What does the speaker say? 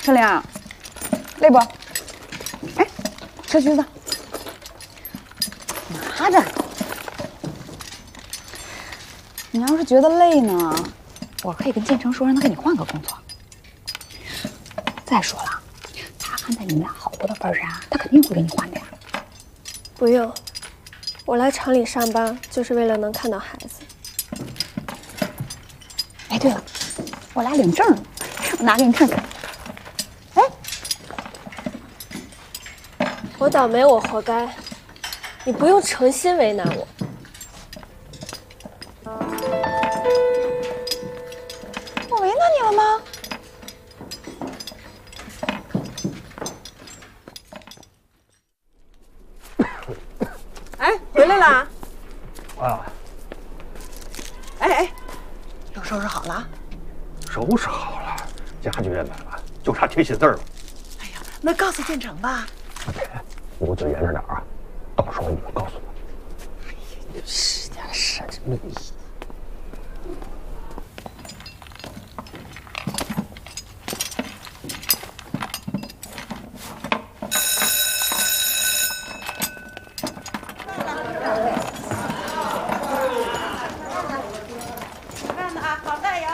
陈亮，累不？哎，吃橘子，拿着。你要是觉得累呢，我可以跟建成说，让他给你换个工作。再说了，他看在你们俩好过的份上，他肯定会给你换的呀。 不用，我来厂里上班就是为了能看到孩子。 哎，对了，我俩领证了，我拿给你看看。哎， 我倒霉，我活该，你不用诚心为难我。 我为难你了吗？ 哎，回来啦！ 啊， 哎，都收拾好了？ 收拾好了，家具也买了，就差贴写字了。 哎呀，那告诉建成吧。 你给我嘴严着点啊，到时候你们告诉我。 是呀，是这么。